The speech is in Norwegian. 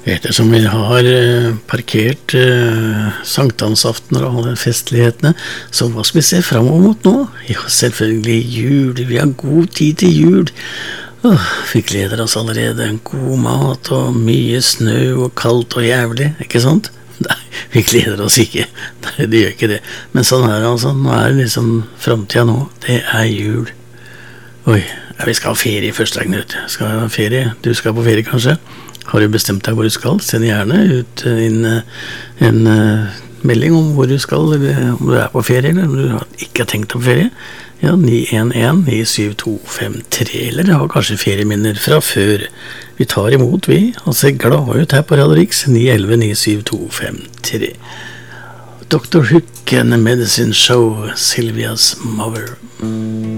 Ettersom vi har parkert sankthansaften og alle festlighetene, så hva skal vi se fremover mot nå? Ja, selvfølgelig jul, vi har god tid til jul. Vi gleder oss allerede, god mat og mye snø og kaldt og jævlig, ikke sant? Nei, vi gleder oss ikke, nei, det gjør ikke det. Men sånn er det altså, nå er det liksom fremtiden nå, det er jul. Oi, ja, vi skal ha ferie først, Ragnhild. Skal ha ferie, du skal på ferie kanskje? Har du bestemt deg hvor du skal? Send gjerne ut en melding om hvor du skal, eller om du er på ferie, eller om du ikke har tenkt på ferie. Ja, 911-97253, eller har kanskje ferieminner fra før. Vi tar imot, vi, og ser glad ut her på Radio Riks, 911-97253. Dr. Hook and the Medicine Show, Sylvia's Mother.